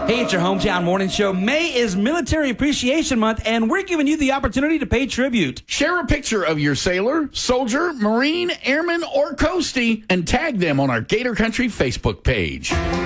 Hey, it's your Hometown Morning Show. May is Military Appreciation Month, and we're giving you the opportunity to pay tribute. Share a picture of your sailor, soldier, Marine, Airman, or Coastie and tag them on our Gator Country Facebook page.